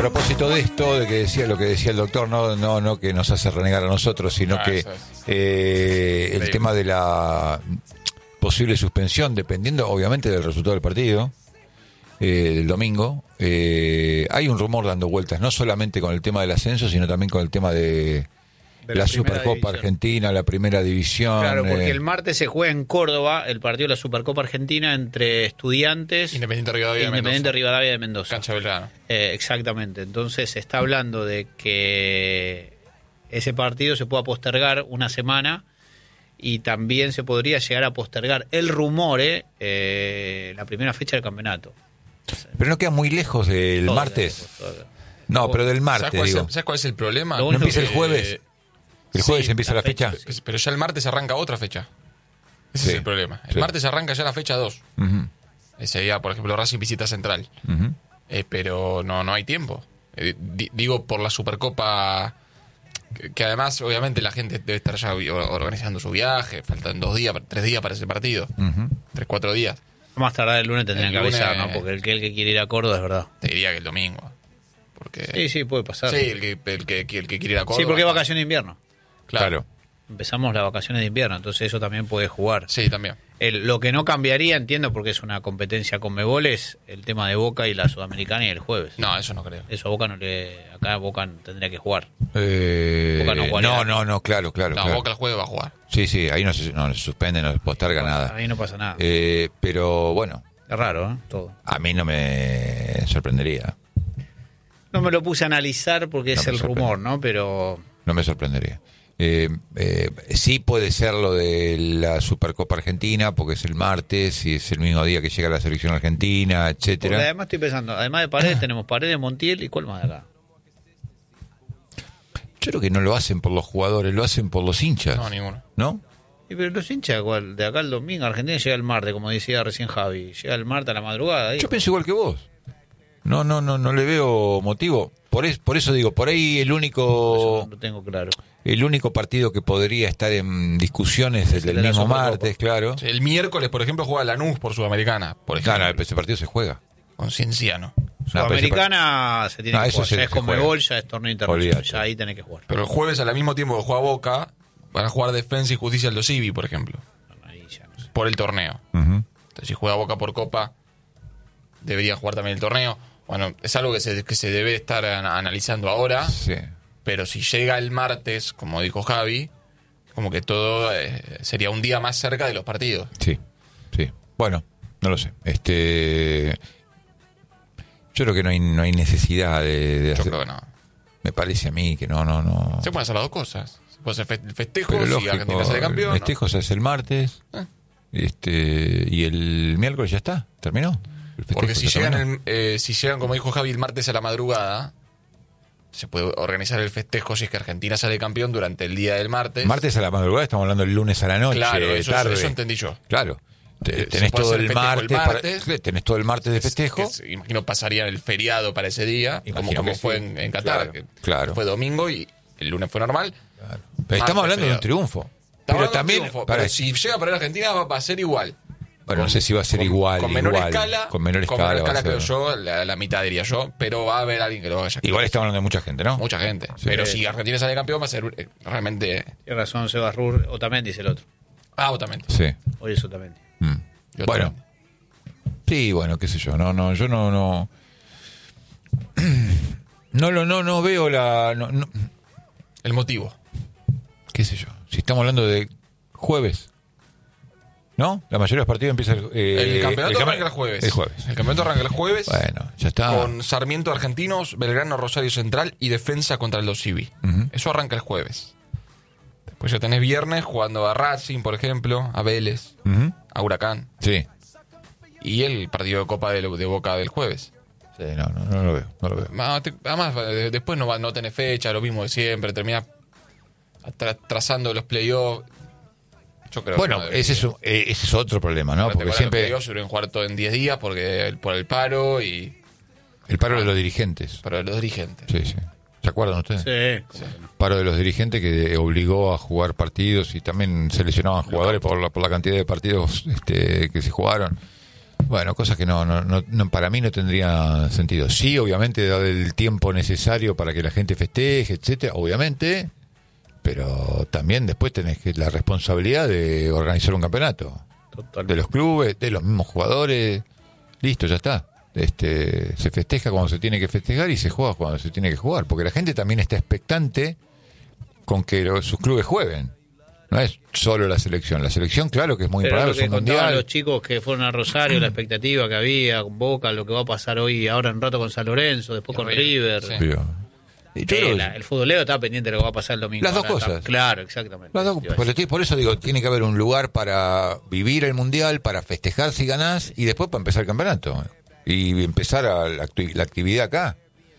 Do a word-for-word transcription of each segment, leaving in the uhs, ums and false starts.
propósito de esto, de que decía lo que decía el doctor, no, no, no que nos hace renegar a nosotros, sino ah, que es. eh, el tema de la posible suspensión, dependiendo obviamente del resultado del partido eh, del domingo. Eh, hay un rumor dando vueltas, no solamente con el tema del ascenso, sino también con el tema de, de la, la Supercopa división. Argentina, la primera división. Claro, porque eh, el martes se juega en Córdoba el partido de la Supercopa Argentina entre Estudiantes Independiente Rivadavia de Independiente Mendoza. Rivadavia de Mendoza. Cancha Belgrano. Eh, exactamente. Entonces se está hablando de que ese partido se pueda postergar una semana y también se podría llegar a postergar el rumor, eh, eh, la primera fecha del campeonato. Pero no queda muy lejos del todo martes. Lejos, todo. No, pero del martes, ¿Sabes cuál, digo. Es, ¿Sabes cuál es el problema? ¿No empieza el jueves? ¿El jueves sí, empieza la, la fecha? fecha? Sí. Pero ya el martes arranca otra fecha. Ese sí, es el problema. El sí. martes arranca ya la fecha dos. Uh-huh. Ese día, por ejemplo, Racing visita Central. Uh-huh. Eh, pero no, no hay tiempo. Eh, di, digo, por la Supercopa, que, que además, obviamente, la gente debe estar ya organizando su viaje. Faltan dos días, tres días para ese partido. Uh-huh. Tres, cuatro días. Más tardar el lunes tendrían el que lunes, avisar, ¿no? Porque el que, el que quiere ir a Córdoba es verdad. Te diría que el domingo. Porque... Sí, sí, puede pasar. Sí, el que, el que, el que quiere ir a Córdoba. Sí, porque es vacaciones de invierno. Claro. claro. Empezamos las vacaciones de invierno, entonces eso también puede jugar. Sí, también. El, lo que no cambiaría, entiendo, porque es una competencia con Conmebol, es el tema de Boca y la Sudamericana y el jueves. No, eso no creo. Eso a Boca no le... Acá Boca tendría que jugar. Eh, Boca no, no, no, no, claro, claro. No, claro. Boca el jueves va a jugar. Sí, sí, ahí no se, no se suspende, no se posterga bueno, nada. Ahí no pasa nada. Eh, pero bueno... Es raro, ¿eh? Todo. A mí no me sorprendería. No me lo puse a analizar porque no es el rumor, ¿no? Pero... No me sorprendería. Eh, eh, sí puede ser lo de la Supercopa Argentina, porque es el martes y es el mismo día que llega la selección argentina, etcétera. Porque además estoy pensando, además de Paredes, tenemos Paredes, Montiel y ¿cuál más de acá? Yo creo que no lo hacen por los jugadores, lo hacen por los hinchas. No, ninguno. ¿No? Y pero los hinchas, igual, de acá el domingo, Argentina llega el martes, como decía recién Javi, llega el martes a la madrugada. Ahí. Yo pienso igual que vos. No, no, no, no le veo motivo. Por, es, por eso digo, por ahí el único... Eso no lo tengo claro. El único partido que podría estar en discusiones es el, el mismo martes, claro. El miércoles, por ejemplo, juega Lanús por Sudamericana, por ejemplo. Claro, ese partido se juega. Con Cienciano. Sudamericana no, se tiene no, que jugar. Ya es Conmebol, ya es torneo internacional. Olvídate. Ya ahí tenés que jugar. Pero el jueves, al mismo tiempo que juega Boca, van a jugar Defensa y Justicia Aldo Civi, por ejemplo. No, ahí ya no sé. Por el torneo. Uh-huh. Entonces, si juega Boca por Copa, debería jugar también el torneo. Bueno, es algo que se, que se debe estar analizando ahora. Sí. Pero si llega el martes, como dijo Javi, como que todo eh, sería un día más cerca de los partidos. Sí, sí. Bueno, no lo sé. Este, yo creo que no hay no hay necesidad de, de yo hacer. Creo que no. Me parece a mí que no, no, no. Se pueden hacer las dos cosas. Se puede hacer fe- festejos Pero y lógico, Argentina sale campeón. El festejo ¿no? se hace el martes. ¿Eh? Este y el miércoles ya está. ¿Terminó? Porque si llegan, el, eh, si llegan, como dijo Javi, el martes a la madrugada, se puede organizar el festejo si es que Argentina sale campeón durante el día del martes. Martes a la madrugada, estamos hablando el lunes a la noche, claro, eso, tarde. Eso entendí yo. Claro. Te, tenés todo el martes, el martes para, tenés todo el martes de festejo. Es, que, imagino pasarían el feriado para ese día, como, como fue sí. en, en Qatar, claro, que claro. fue domingo y el lunes fue normal. Claro. Pero estamos hablando feriado. de un triunfo. Estamos pero también, un triunfo, pero si llega para Argentina va, va a ser igual. Bueno, con, no sé si va a ser con, igual. Con menor igual, escala. Con menor con escala, menor escala creo ser. yo, la, la mitad diría yo, pero va a haber alguien que lo vaya a Igual estamos hablando de mucha gente, ¿no? Mucha gente. Sí. Pero si Argentina sale campeón va a ser eh, realmente... Tiene razón, Sebas Rur, Otamendi es el otro. Ah, Otamendi. Sí. Hoy es Otamendi. Mm. Bueno. Sí, bueno, qué sé yo. No, no, yo no... No, no, no, no, no veo la... No, no. El motivo. Qué sé yo. Si estamos hablando de jueves... ¿No? La mayoría de los partidos empiezan el, eh, el campeonato el arranca el jueves. El jueves. El campeonato arranca el jueves. Bueno, ya está. Con Sarmiento Argentinos, Belgrano Rosario Central y Defensa contra el Aldo Civi. Uh-huh. Eso arranca el jueves. Después ya tenés viernes jugando a Racing, por ejemplo, a Vélez, uh-huh. a Huracán. Sí. Y el partido de Copa de, de Boca del jueves. Sí, no, no, no lo veo. No lo veo. Además, después no, va, no tenés fecha, lo mismo de siempre. Terminás tra- trazando los playoffs. Yo creo bueno, que ese es, un, ese es otro problema, ¿no? Porque siempre se deben jugar todo en diez días porque por el paro y el paro ah, de los dirigentes. Paro de los dirigentes. Sí, sí. ¿Se acuerdan ustedes? Sí. sí. Paro de los dirigentes que obligó a jugar partidos y también se lesionaban jugadores por la, por la cantidad de partidos este, que se jugaron. Bueno, cosas que no, no, no, no para mí no tendría sentido. Sí, obviamente, dar el tiempo necesario para que la gente festeje, etcétera, obviamente, pero también después tenés que la responsabilidad de organizar un campeonato. Totalmente. De los clubes, de los mismos jugadores. Listo, ya está. Este, se festeja cuando se tiene que festejar y se juega cuando se tiene que jugar, porque la gente también está expectante con que los, sus clubes jueguen. No es solo la selección. La selección, claro que es muy Pero importante. Lo que contaban los chicos que fueron a Rosario, la expectativa que había con Boca, lo que va a pasar hoy, ahora en un rato con San Lorenzo, después con River. Sí. Pero, eh, la, el futbolero está pendiente de lo que va a pasar el domingo. Las dos ahora, cosas. Está, claro, exactamente. Las dos, por, por eso digo, tiene que haber un lugar para vivir el Mundial, para festejar si ganás, y después para empezar el campeonato. Y empezar a la, la actividad acá.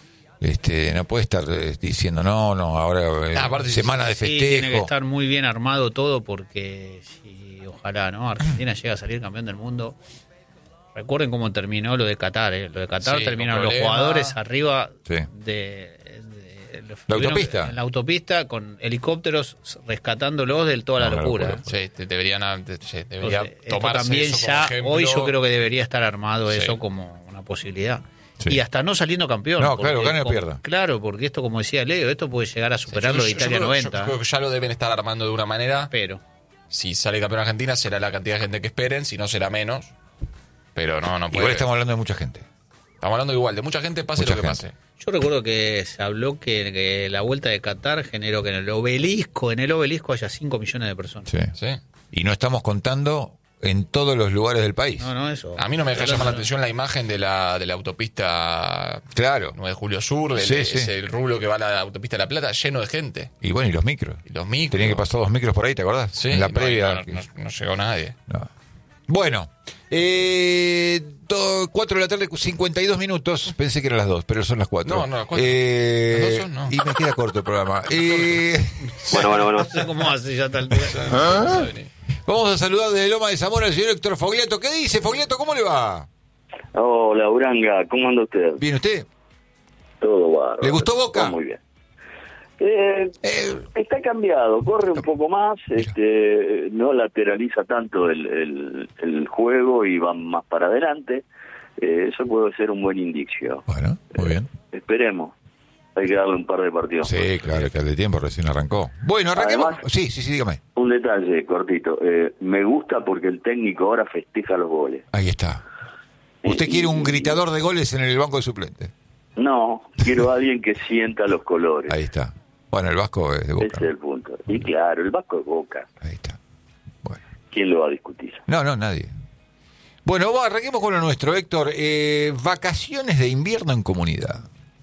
Este, no puede estar eh, diciendo no, no, ahora eh, ah, semana de festejo. Sí, tiene que estar muy bien armado todo porque si ojalá, ¿no? Argentina llega a salir campeón del mundo. Recuerden cómo terminó lo de Qatar, ¿eh? Lo de Qatar sí, terminaron los jugadores arriba sí. de, de, de la autopista. En la autopista con helicópteros rescatándolos de toda no, la locura. locura. Sí, te deberían sí, debería Entonces, tomarse también eso ya ejemplo. Hoy yo creo que debería estar armado sí. eso como una posibilidad. Sí. Y hasta no saliendo campeón. No, claro, gane o pierda. Claro, porque esto, como decía Leo, esto puede llegar a superar sí, yo, lo de Italia yo creo, noventa. Yo creo que ya lo deben estar armando de una manera. Pero si sale campeón Argentina, será la cantidad de gente que esperen, si no será menos. Pero no, no puede. Igual estamos hablando de mucha gente. Estamos hablando igual, de mucha gente, pase mucha lo que gente. pase. Yo recuerdo que se habló que, que la vuelta de Qatar generó que en el obelisco, en el obelisco haya cinco millones de personas. Sí. sí. Y no estamos contando en todos los lugares del país. No, no, eso. A mí no me deja llamar la atención la imagen de la de la autopista claro. nueve de Julio Sur, del, sí, sí. ese rublo que va a la autopista de La Plata, lleno de gente. Y bueno, y los micros. Y los micros. Tenían que pasar dos micros por ahí, ¿te acordás? Sí. En la no, previa. No, no, no, no llegó nadie. No. Bueno, eh, do, cuatro de la tarde, cincuenta y dos minutos. Pensé que eran las dos, pero son las cuatro. No, no, las cuatro. Eh, las dos son, no. Y me queda corto el programa. Eh, bueno, bueno, bueno. No sé cómo hace ya tal día. ¿Ah? Vamos a saludar desde Loma de Zamora al señor Héctor Fogliato. ¿Qué dice, Fogliato? ¿Cómo le va? Hola, Uranga. ¿Cómo anda usted? ¿Bien usted? Todo bárbaro. ¿Le gustó Boca? Está muy bien. Eh, eh, está cambiado, corre un poco más, este, no lateraliza tanto el, el, el juego y va más para adelante. Eh, eso puede ser un buen indicio. Bueno, muy eh, bien. Esperemos. Hay que darle un par de partidos. Sí, claro, que el de tiempo recién arrancó. Bueno, arranquemos. Además, sí, sí, sí, dígame. Un detalle cortito. Eh, me gusta porque el técnico ahora festeja los goles. Ahí está. ¿Usted eh, quiere un gritador de goles en el banco de suplentes? No, quiero a alguien que sienta los colores. Ahí está. Bueno, el Vasco es de Boca. Ese es el punto. Y claro, el Vasco es Boca. Ahí está. Bueno. ¿Quién lo va a discutir? No, no, nadie. Bueno, va, arranquemos con lo nuestro, Héctor. Eh, vacaciones de invierno en comunidad.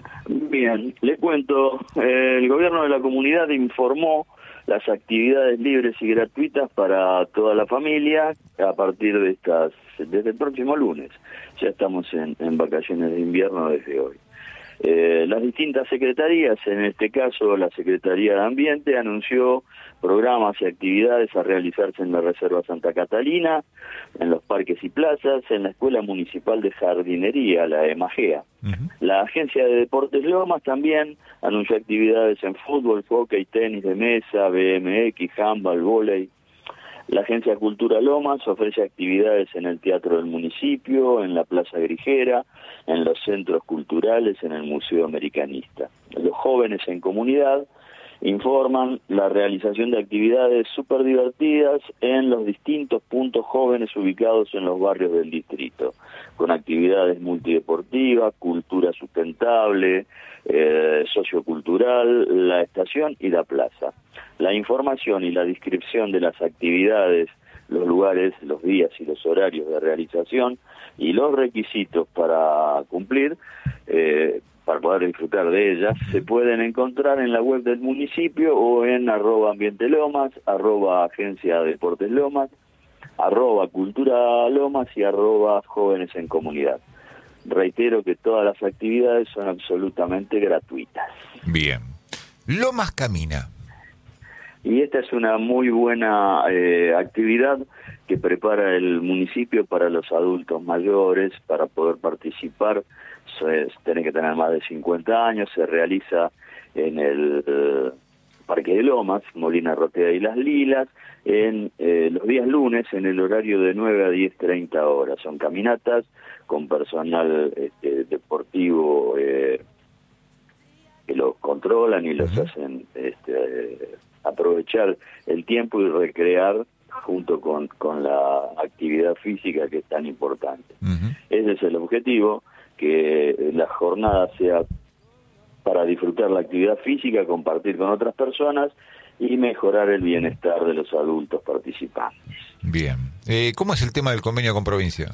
Bien, le cuento. Eh, el gobierno de la comunidad informó las actividades libres y gratuitas para toda la familia a partir de estas, desde el próximo lunes. Ya estamos en, en vacaciones de invierno desde hoy. Eh, las distintas secretarías, en este caso la Secretaría de Ambiente, anunció programas y actividades a realizarse en la Reserva Santa Catalina, en los parques y plazas, en la Escuela Municipal de Jardinería, la EMAGEA. Uh-huh. La Agencia de Deportes Lomas también anunció actividades en fútbol, hockey, tenis de mesa, B M X, handball, vóley. La Agencia Cultura Lomas ofrece actividades en el Teatro del Municipio, en la Plaza Grijera, en los centros culturales, en el Museo Americanista. Los jóvenes en comunidad informan la realización de actividades súper divertidas en los distintos puntos jóvenes ubicados en los barrios del distrito, con actividades multideportivas, cultura sustentable, eh, sociocultural, la estación y la plaza. La información y la descripción de las actividades, los lugares, los días y los horarios de realización y los requisitos para cumplir, eh, para poder disfrutar de ellas, se pueden encontrar en la web del municipio o en arroba ambiente lomas, arroba agencia deportes lomas, arroba cultura lomas y arroba jóvenes en comunidad. Reitero que todas las actividades son absolutamente gratuitas. Bien. Lomas Camina. Y esta es una muy buena eh, actividad que prepara el municipio para los adultos mayores, para poder participar. So, es, tienen que tener más de cincuenta años, se realiza en el, Parque de Lomas, Molina Rotea y Las Lilas, en eh, los días lunes en el horario de nueve a diez treinta horas. Son caminatas con personal este, deportivo eh, que los controlan y los uh-huh. hacen este, eh, aprovechar el tiempo y recrear junto con, con la actividad física que es tan importante. Uh-huh. Ese es el objetivo, que la jornada sea para disfrutar la actividad física, compartir con otras personas y mejorar el bienestar de los adultos participantes. Bien. Eh, ¿Cómo es el tema del convenio con provincia?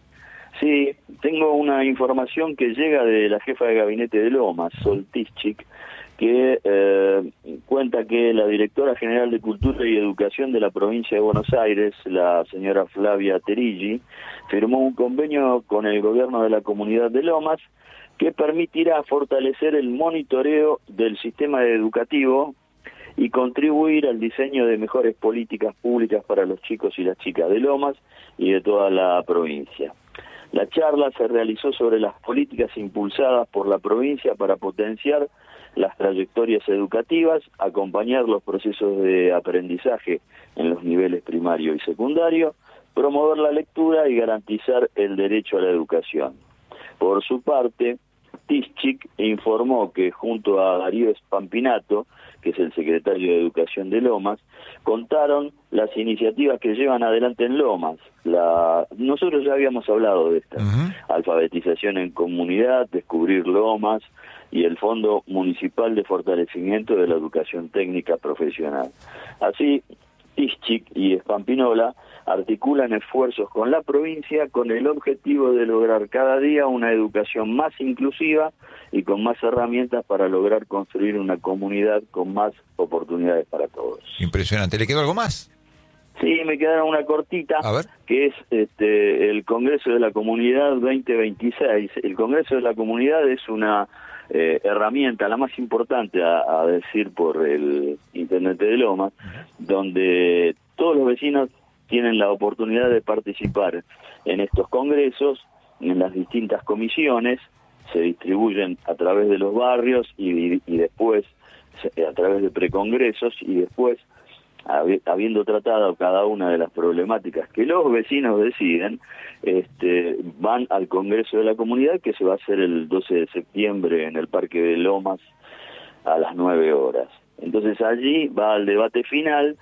Sí, tengo una información que llega de la jefa de gabinete de Lomas, Sol Tischik, que eh, cuenta que la directora general de Cultura y Educación de la provincia de Buenos Aires, la señora Flavia Terilli, firmó un convenio con el gobierno de la comunidad de Lomas que permitirá fortalecer el monitoreo del sistema educativo y contribuir al diseño de mejores políticas públicas para los chicos y las chicas de Lomas y de toda la provincia. La charla se realizó sobre las políticas impulsadas por la provincia para potenciar las trayectorias educativas, acompañar los procesos de aprendizaje en los niveles primario y secundario, promover la lectura y garantizar el derecho a la educación. Por su parte, Tischik informó que junto a Darío Spampinato, que es el secretario de Educación de Lomas, contaron las iniciativas que llevan adelante en Lomas. La... Nosotros ya habíamos hablado de esta. Uh-huh. Alfabetización en comunidad, Descubrir Lomas y el Fondo Municipal de Fortalecimiento de la Educación Técnica Profesional. Así, Tischik y Spampinola articulan esfuerzos con la provincia con el objetivo de lograr cada día una educación más inclusiva y con más herramientas para lograr construir una comunidad con más oportunidades para todos. Impresionante. ¿Le quedó algo más? Sí, me quedaron una cortita, a ver. Que es este, el Congreso de la Comunidad veinte veintiséis. El Congreso de la Comunidad es una eh, herramienta, la más importante a, a decir por el Intendente de Lomas, uh-huh. donde todos los vecinos tienen la oportunidad de participar en estos congresos, en las distintas comisiones, se distribuyen a través de los barrios y, y después a través de precongresos y después, habiendo tratado cada una de las problemáticas que los vecinos deciden, este, van al Congreso de la Comunidad, que se va a hacer el doce de septiembre en el Parque de Lomas a las nueve horas. Entonces allí va al debate final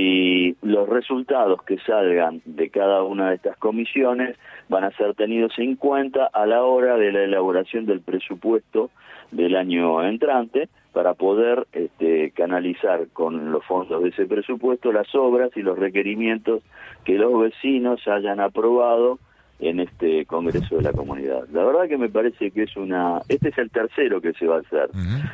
y los resultados que salgan de cada una de estas comisiones van a ser tenidos en cuenta a la hora de la elaboración del presupuesto del año entrante para poder este, canalizar con los fondos de ese presupuesto las obras y los requerimientos que los vecinos hayan aprobado en este Congreso de la Comunidad. La verdad que me parece que es una... Este es el tercero que se va a hacer. Uh-huh.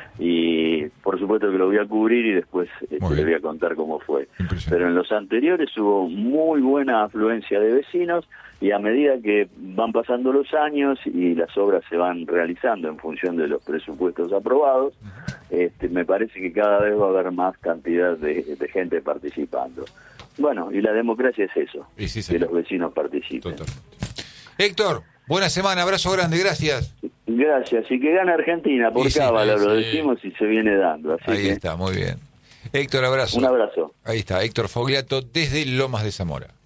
Y por supuesto que lo voy a cubrir y después este, le voy a contar cómo fue. Pero en los anteriores hubo muy buena afluencia de vecinos y a medida que van pasando los años y las obras se van realizando en función de los presupuestos aprobados, uh-huh. este, me parece que cada vez va a haber más cantidad de, de gente participando. Bueno, y la democracia es eso, sí, sí, que los vecinos participen. Totalmente. Héctor, buena semana, abrazo grande, gracias. Gracias, y que gane Argentina, por cábala, sí, lo decimos y se viene dando. Así Ahí que... está, muy bien. Héctor, abrazo. Un abrazo. Ahí está, Héctor Fogliato desde Lomas de Zamora.